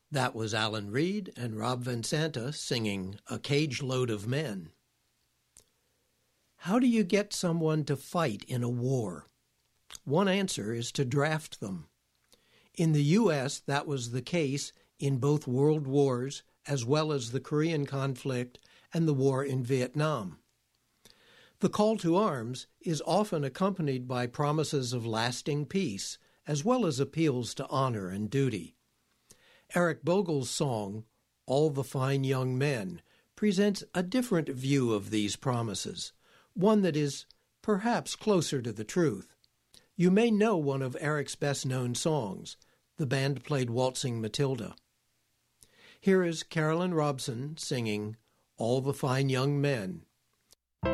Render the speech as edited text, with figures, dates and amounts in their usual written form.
That was Alan Reed and Rob Vincenta singing A Cage Load of Men. How do you get someone to fight in a war? One answer is to draft them. In the U.S., that was the case in both world wars, as well as the Korean conflict and the war in Vietnam. The call to arms is often accompanied by promises of lasting peace, as well as appeals to honor and duty. Eric Bogle's song, All the Fine Young Men, presents a different view of these promises, one that is perhaps closer to the truth. You may know one of Eric's best-known songs. The band played Waltzing Matilda. Here is Carolyn Robson singing All the Fine Young Men.